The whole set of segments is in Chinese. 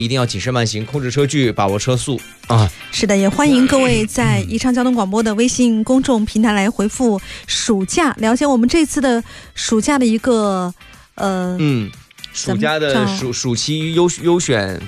一定要谨慎慢行，控制车距，把握车速啊！ 是的，也欢迎各位在宜昌交通广播的微信公众平台来回复“暑假”，了解我们这次的暑假的一个暑假的暑期优选，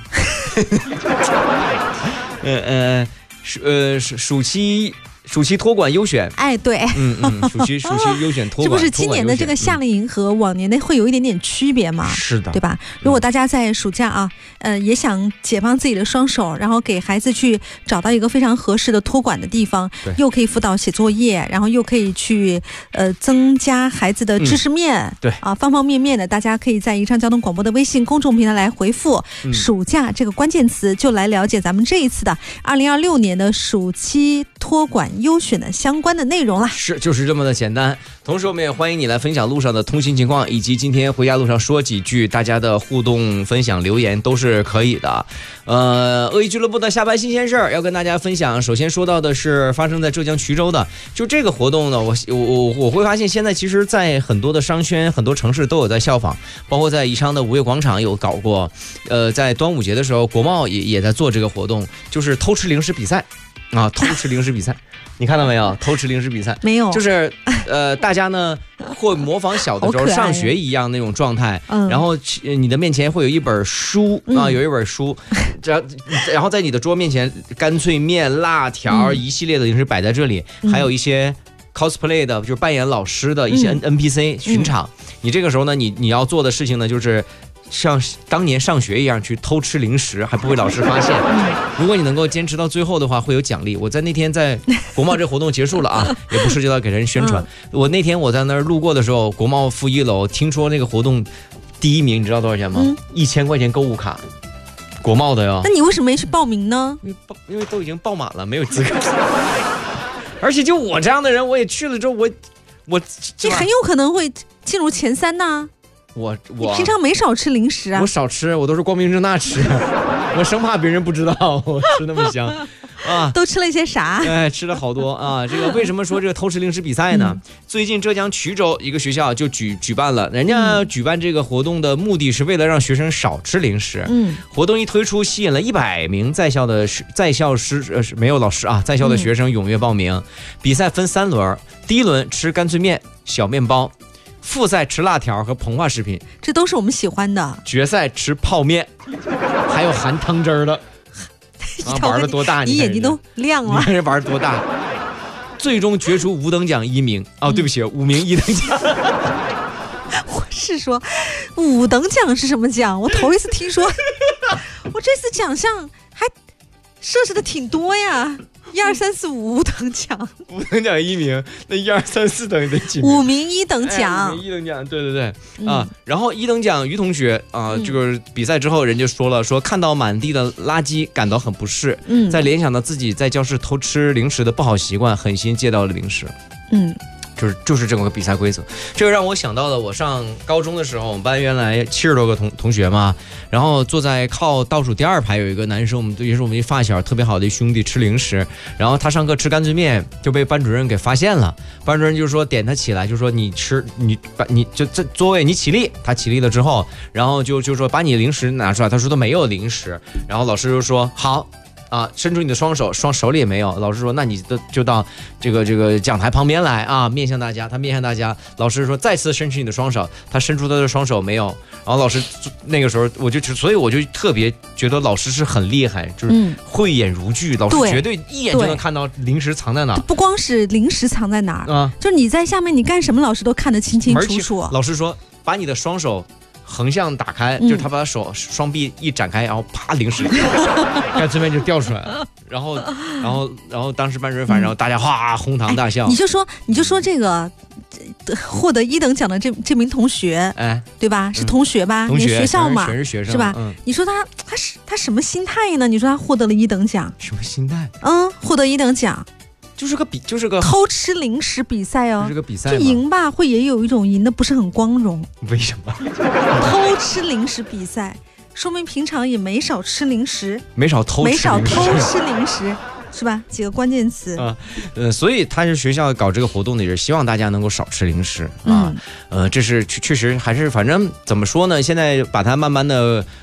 暑期托管优选， 哎，对， 暑期优选托管， 这不是今年的这个夏令营和往年的会有一点点区别吗？ 是的， 对吧？如果大家在暑假啊，也想解放自己的双手，然后给孩子去找到一个非常合适的托管的地方，又可以辅导写作业，然后又可以去增加孩子的知识面， 对啊，方方面面的，大家可以在宜昌交通广播的微信公众平台来回复“暑假”这个关键词，就来了解咱们这一次的2026年的暑期托管优选的相关的内容啦。 是，就是这么的简单。同时我们也欢迎你来分享路上的通行情况，以及今天回家路上说几句，大家的互动分享留言都是可以的。恶意俱乐部的下班新鲜事儿要跟大家分享。首先说到的是发生在浙江衢州的，就这个活动呢，我会发现现在其实在很多的商圈、很多城市都有在效仿，包括在宜昌的五月广场有搞过，在端午节的时候国贸也在做这个活动，就是偷吃零食比赛啊，偷吃零食比赛。你看到没有？偷吃零食比赛没有， 就是大家呢会模仿小的时候上学一样那种状态，然后你的面前会有一本书啊，有一本书，然后在你的桌面前，干脆面、辣条一系列的零食摆在这里，还有一些 cosplay 的，就是扮演老师的一些 NPC 巡场。你这个时候呢，你要做的事情呢，就是像当年上学一样去偷吃零食，还不被老师发现。如果你能够坚持到最后的话，会有奖励。我在那天在国贸这活动结束了啊，也不涉及到给人宣传。我那天我在那儿路过的时候，国贸负1楼，听说那个活动第1名，你知道多少钱吗？1000块钱购物卡，国贸的哟。 那你为什么没去报名呢？ 因为都已经报满了，没有资格。而且就我这样的人，我也去了之后，我你很有可能会进入前3呐。你平常没少吃零食啊？ 我少吃，我都是光明正大吃，我生怕别人不知道我吃那么香啊。 都吃了一些啥？ 哎，吃了好多啊。这个为什么说这个偷吃零食比赛呢？最近浙江衢州一个学校就举办了，人家举办这个活动的目的是为了让学生少吃零食。活动一推出，吸引了100名在校没有老师啊，在校的学生踊跃报名。比赛分3轮，第1轮吃干脆面、小面包。复赛吃辣条和膨化食品， 这都是我们喜欢的。 决赛吃泡面，还有含汤汁儿的。玩的多大？ 你眼睛都亮了。 你看人玩多大？最终决出5等奖1名。哦，对不起，5名1等奖。 我是说，5等奖是什么奖？我头一次听说。我这次奖项还设置的挺多呀。1、2、3、4、5等奖 ，5等奖1名，那1、2、3、4等得几名 ？5名1等奖，5 名1等奖，对啊。然后1等奖于同学啊，这个比赛之后，人家说看到满地的垃圾感到很不适，在联想到自己在教室偷吃零食的不好习惯，狠心戒掉了零食。就是这么个比赛规则，这个让我想到了我上高中的时候，我们班原来70多个同学嘛，然后坐在靠倒数第2排有一个男生，也是我们一发小，特别好的一兄弟，吃零食，然后他上课吃干脆面就被班主任给发现了，班主任就说点他起来，就说你就这座位你起立，他起立了之后，然后就说把你零食拿出来，他说都没有零食，然后老师就说好。啊，伸出你的双手里也没有。老师说，那你就到这个讲台旁边来啊，面向大家。他面向大家，老师说再次伸出你的双手，他伸出他的双手没有。然后老师那个时候所以我就特别觉得老师是很厉害，就是慧眼如炬，老师绝对一眼就能看到零食藏在哪。不光是零食藏在哪儿，就是你在下面你干什么，老师都看得清清楚楚。 老师说，把你的双手横向打开，就是他把双臂一展开，然后啪，零食干脆面就掉出来了。然后当时班主任反正大家哗哄堂大笑。 你就说这个获得1等奖的这名同学，对吧？是同学吧？ 同学， 学校嘛， 全是学生， 是吧？你说他什么心态呢？你说他获得了1等奖， 什么心态？ 获得1等奖。 就是个偷吃零食比赛哦， 就是个比赛， 就赢吧，会也有一种赢的不是很光荣。 为什么？ 偷吃零食比赛，说明平常也没少吃零食， 没少偷吃零食。是吧？几个关键词所以他是学校搞这个活动的，也是希望大家能够少吃零食啊。这是确实还是反正怎么说呢？现在把它慢慢的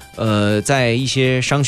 在一些商